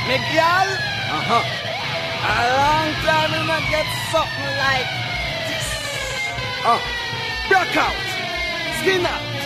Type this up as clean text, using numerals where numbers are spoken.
Me girl, Uh-huh. a long time I not get something like this. Uh. Broke out, skin out,